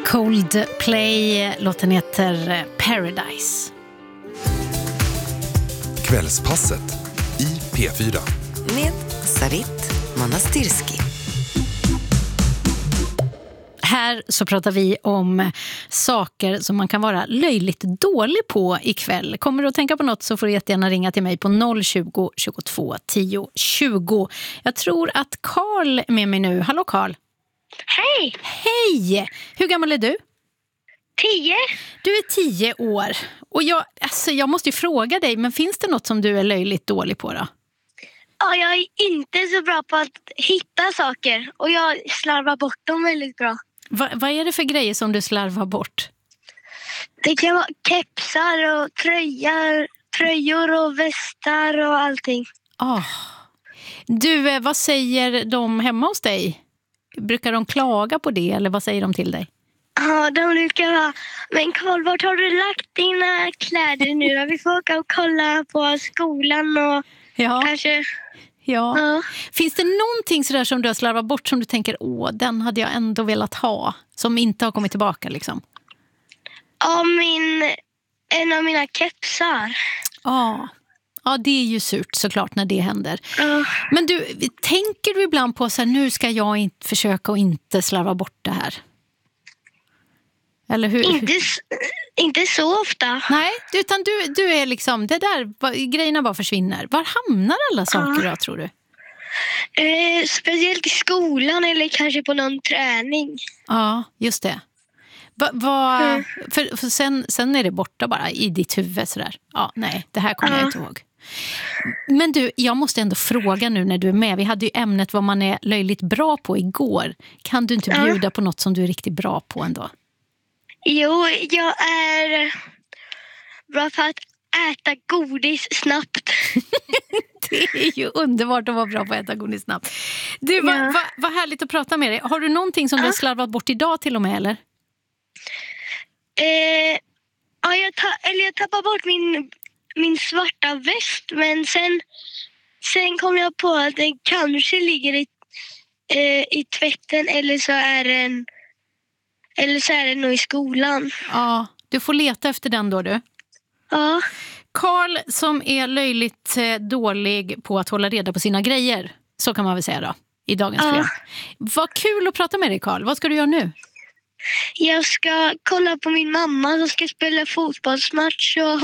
Coldplay, låten heter Paradise. Kvällspasset i P4 med Sarit Manastirski. Här så pratar vi om saker som man kan vara löjligt dålig på ikväll. Kommer du att tänka på något så får du jättegärna ringa till mig på 020 22 10 20. Jag tror att Karl är med mig nu. Hallå Karl. Hej! Hej! Hur gammal är du? 10. Du är 10 år. Och jag måste ju fråga dig, men finns det något som du är löjligt dålig på då? Ja, jag är inte så bra på att hitta saker och jag slarvar bort dem väldigt bra. Vad är det för grejer som du slarvar bort? Det kan vara kepsar och tröjor och västar och allting. Du, vad säger de hemma hos dig? Brukar de klaga på det eller vad säger de till dig? Ja, de brukar vara, men Karl, vart har du lagt dina kläder nu då? Vi får åka och kolla på skolan och kanske... Ja. Finns det någonting sådär som du har slarvat bort som du tänker, den hade jag ändå velat ha, som inte har kommit tillbaka liksom? Ja, en av mina kepsar. Ja, det är ju surt såklart när det händer. Men du, tänker du ibland på så här, nu ska jag inte försöka och inte slarva bort det här? Eller hur? Inte så ofta. Nej, utan du är liksom, det där, grejerna bara försvinner. Var hamnar alla saker då, tror du? Speciellt i skolan eller kanske på någon träning. Ja, just det. För sen är det borta bara i ditt huvud sådär. Ja, nej, det här kommer jag inte ihåg. Men du, jag måste ändå fråga nu när du är med. Vi hade ju ämnet vad man är löjligt bra på igår. Kan du inte bjuda på något som du är riktigt bra på ändå? Jo, jag är bra på att äta godis snabbt. Det är ju underbart att vara bra på att äta godis snabbt. Du, vad härligt att prata med dig. Har du någonting som du har slarvat bort idag till och med, eller? Ja, jag tappade bort min svarta väst, men sen kom jag på att den kanske ligger i tvätten eller så är den nog i skolan. Ja, du får leta efter den då, du. Ja. Karl som är löjligt dålig på att hålla reda på sina grejer, så kan man väl säga då, i dagens program. Vad kul att prata med dig, Karl. Vad ska du göra nu? Jag ska kolla på min mamma som ska spela fotbollsmatch och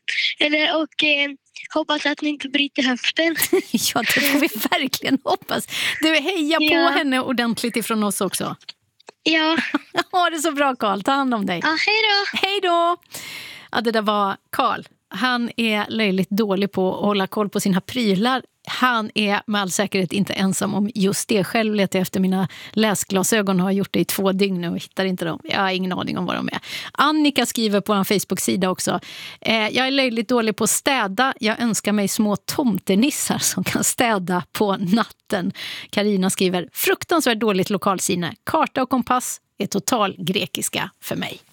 hoppas att ni inte bryter höften. Ja, det får vi verkligen hoppas. Du, heja på henne ordentligt ifrån oss också. Ja. Ha det så bra, Karl. Ta hand om dig. Ja, hej då. Hej då. Ja, det där var Karl. Han är löjligt dålig på att hålla koll på sina prylar. Han är med all säkerhet inte ensam om just det. Själv letar jag efter mina läsglasögon och har gjort det i 2 dygn och hittar inte dem. Jag har ingen aning om vad de är. Annika skriver på en Facebook-sida också. Jag är löjligt dålig på att städa. Jag önskar mig små tomtenissar som kan städa på natten. Karina skriver, fruktansvärt dåligt lokalsinne. Karta och kompass är total grekiska för mig.